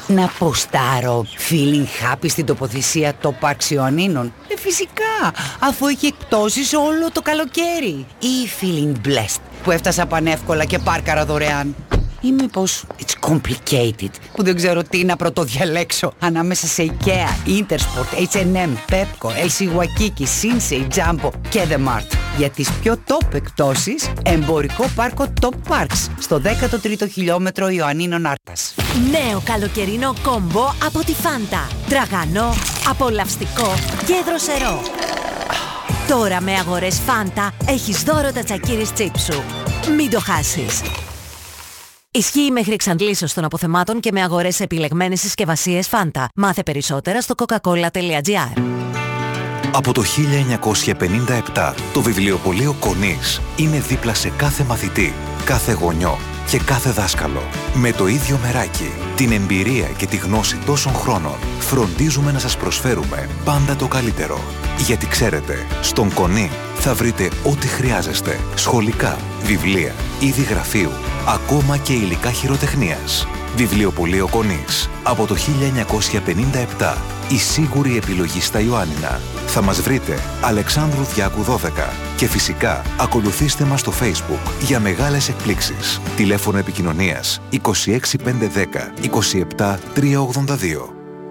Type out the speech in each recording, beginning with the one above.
Να ποστάρω feeling happy στην τοποθεσία Top Parks Ιωαννίνων? Φυσικά, αφού έχει εκπτώσεις όλο το καλοκαίρι. Ή feeling blessed που έφτασα πανεύκολα και πάρκαρα δωρεάν. Ή μήπως it's complicated που δεν ξέρω τι να πρωτοδιαλέξω ανάμεσα σε IKEA, Intersport, H&M, Pepco, LC Waikiki, Sinsei, Jumbo και The Mart. Για τις πιο top εκπτώσεις, εμπορικό πάρκο Top Parks στο 13ο χιλιόμετρο Ιωαννίνων Άρτας. Νέο καλοκαιρινό κόμπο από τη Φάντα. Τραγανό, απολαυστικό και δροσερό. Τώρα με αγορές Φάντα έχεις δώρο τα τσακίρις τσίπ σου. Μην το χάσεις. Ισχύει μέχρι εξαντλήσεως των αποθεμάτων και με αγορές σε επιλεγμένες συσκευασίες Φάντα. Μάθε περισσότερα στο coca-cola.gr. Από το 1957 το βιβλιοπωλείο Κονής είναι δίπλα σε κάθε μαθητή, κάθε γονιό και κάθε δάσκαλο. Με το ίδιο μεράκι, την εμπειρία και τη γνώση τόσων χρόνων, φροντίζουμε να σας προσφέρουμε πάντα το καλύτερο. Γιατί ξέρετε, στον Κονή θα βρείτε ό,τι χρειάζεστε. Σχολικά, βιβλία, είδη γραφείου, ακόμα και υλικά χειροτεχνίας. Βιβλιοπωλείο Κονής. Από το 1957, η σίγουρη επιλογή στα Ιωάννινα. Θα μας βρείτε Αλεξάνδρου Διάκου 12 και φυσικά ακολουθήστε μας στο Facebook για μεγάλες εκπλήξεις. Τηλέφωνο επικοινωνίας 26510 27 382.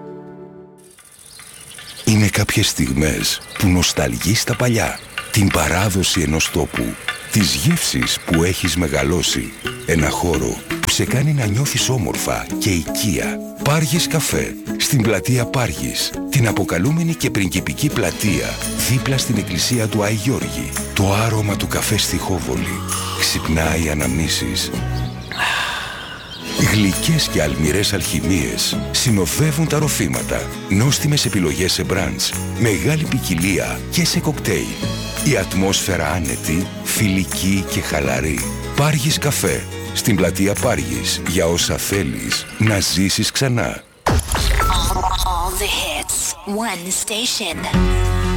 Είναι κάποιες στιγμές που νοσταλγείς τα παλιά, την παράδοση ενός τόπου, τις γεύσεις που έχεις μεγαλώσει, ένα χώρο που σε κάνει να νιώθεις όμορφα και οικία. Πάργης Καφέ, στην πλατεία Πάργης, την αποκαλούμενη και πριγκιπική πλατεία, δίπλα στην εκκλησία του Άι Γιώργη. Το άρωμα του καφέ στη Χόβολη ξυπνάει αναμνήσεις. Γλυκές και αλμυρές αλχημίες συνοδεύουν τα ροφήματα. Νόστιμες επιλογές σε μπραντς, μεγάλη ποικιλία και σε κοκτέιλ. Η ατμόσφαιρα άνετη, φιλική και χαλαρή. Πάργης Καφέ, στην πλατεία Πάργης, για όσα θέλεις να ζήσεις ξανά. All the hits, one station.